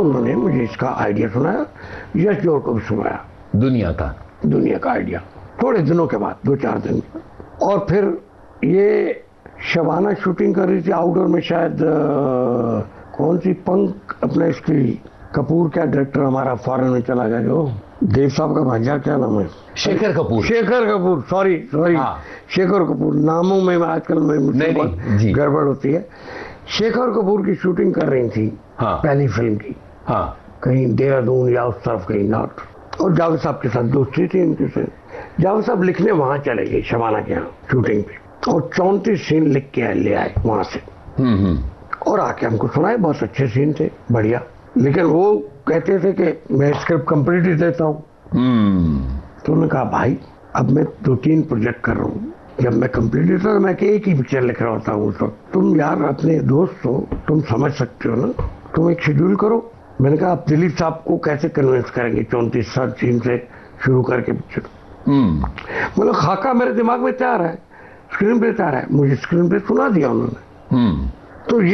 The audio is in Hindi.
उन्होंने मुझे इसका आइडिया सुनाया, यश जोहर को भी सुनाया, दुनिया का आइडिया, थोड़े दिनों के बाद, 2-4 दिन। और फिर ये शबाना शूटिंग कर रही थी आउटडोर में, शायद कौन सी पंख, अपने इसकी कपूर, क्या डायरेक्टर हमारा फॉरेन में चला गया, जो देव साहब का भांजा, क्या नाम है? शेखर कपूर, सॉरी हाँ। शेखर कपूर, नामों में आजकल में गड़बड़ होती है। शेखर कपूर की शूटिंग कर रही थी, हाँ। पहली फिल्म की, हाँ। कहीं देहरादून या उस तरफ कहीं नॉर्थ। और जावेद साहब के साथ दोस्ती थी इनके से। जावेद साहब लिखने वहां चले गए शबाना के यहाँ शूटिंग पे, और 34 सीन लिख के ले आए वहां से, और आके हमको सुनाए। बहुत अच्छे सीन थे, बढ़िया। लेकिन वो कहते थे कि मैं स्क्रिप्ट कंप्लीट ही देता हूँ। तो उन्होंने कहा भाई अब मैं 2-3 प्रोजेक्ट कर रहा हूँ, जब मैं कंप्लीट देता हूँ मैं एक ही पिक्चर लिख रहा होता हूँ। तो तुम यार अपने दोस्त हो, तुम समझ सकते हो ना, तुम एक शेड्यूल करो। मैंने कहा आप दिलीप साहब को कैसे कन्विंस करेंगे 34 सीन से शुरू करके पिक्चर? मतलब खाका मेरे दिमाग में तैयार है, स्क्रीन प्ले तैयार है, मुझे स्क्रीन प्ले सुना दिया उन्होंने। तो ये